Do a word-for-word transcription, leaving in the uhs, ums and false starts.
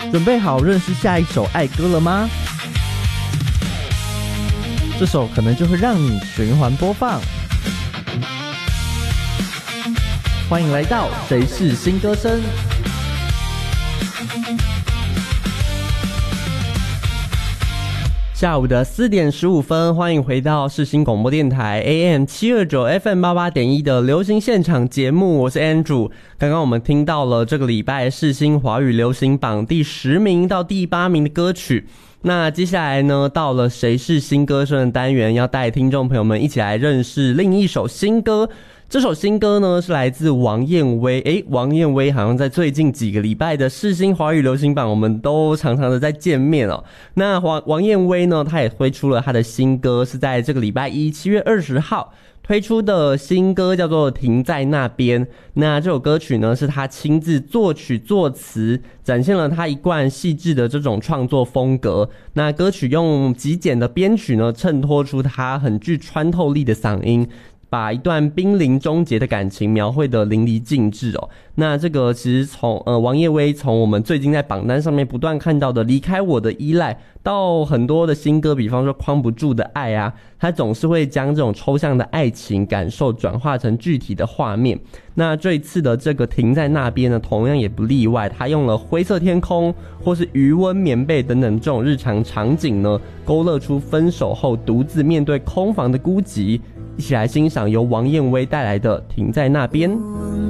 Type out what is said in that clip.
准备好认识下一首爱歌了吗？这首可能就会让你循环播放。欢迎来到谁是新歌声。下午的四点十五分，欢迎回到世新广播电台 A M 七二九 F M 八八点一 的流行现场节目，我是 Andrew。刚刚我们听到了这个礼拜世新华语流行榜第十名到第八名的歌曲。那接下来呢，到了谁是新歌声的单元，要带听众朋友们一起来认识另一首新歌。这首新歌呢是来自王燕威，诶，王燕威好像在最近几个礼拜的世新华语流行榜，我们都常常的在见面哦。那王王燕威呢，他也推出了他的新歌，是在这个礼拜一七月二十号推出的新歌，叫做《停在那边》。那这首歌曲呢，是他亲自作曲作词，展现了他一贯细致的这种创作风格。那歌曲用极简的编曲呢，衬托出他很具穿透力的嗓音，把一段濒临终结的感情描绘得淋漓尽致哦。那这个其实从呃王叶薇从我们最近在榜单上面不断看到的离开我的依赖，到很多的新歌，比方说框不住的爱啊，他总是会将这种抽象的爱情感受转化成具体的画面。那这一次的这个停在那边呢，同样也不例外，他用了灰色天空或是余温棉被等等这种日常场景呢，勾勒出分手后独自面对空房的孤寂。一起来欣赏由王燕威带来的《停在那边》。